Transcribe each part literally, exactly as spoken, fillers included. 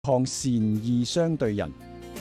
抗善意相對人。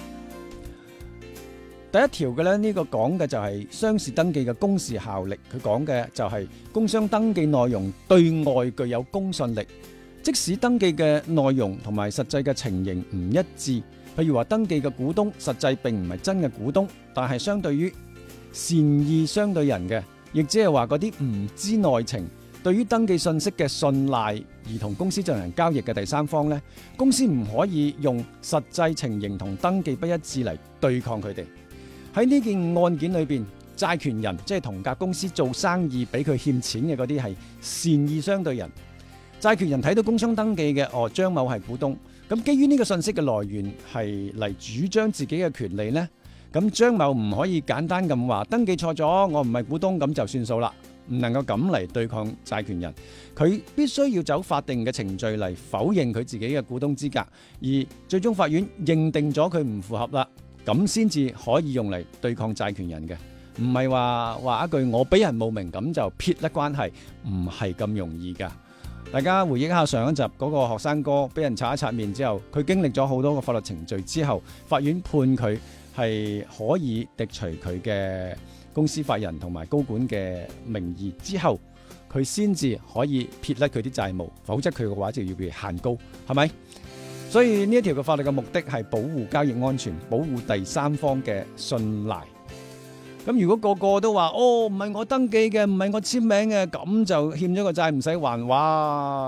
第一條嘅咧，呢個講嘅就係商事登記嘅公示效力，佢講嘅就係工商登記內容對外具有公信力，即使登記嘅內容同埋實際嘅情形唔一致，譬如話登記嘅股東實際並唔係真嘅股東，但係相對於善意相對人嘅，亦即係話嗰啲唔知內情，對於登記信息嘅信賴而同公司進行交易嘅第三方呢，公司唔可以用實際情形同登記不一致嚟對抗佢哋。喺呢件案件裏邊，債權人即係同格公司做生意俾佢欠錢嘅嗰啲係善意相對人。債權人睇到工商登記嘅，哦，張某係股東，咁基於呢個信息嘅來源係嚟主張自己嘅權利呢，咁張某唔可以簡單咁話登記錯咗，我唔係股東咁就算數啦，唔能夠咁嚟對抗債權人。佢必須要走法定嘅程序嚟否認佢自己嘅股東資格，而最終法院認定咗佢唔符合啦，咁先至可以用嚟對抗債權人嘅，唔係話話一句我俾人冒名咁就撇甩關係，唔係咁容易噶。大家回憶下上一集嗰個學生哥俾人擦一擦面之後，佢經歷咗好多個法律程序之後，法院判佢係可以剔除佢嘅公司法人同埋高管嘅名義之後，佢先至可以撇甩佢啲債務，否則佢嘅話就要被限高，係咪？所以呢一條嘅法律嘅目的係保護交易安全，保護第三方嘅信賴。咁如果個個都話哦，唔係我登記嘅，唔係我簽名嘅，咁就欠咗個債唔使還，哇！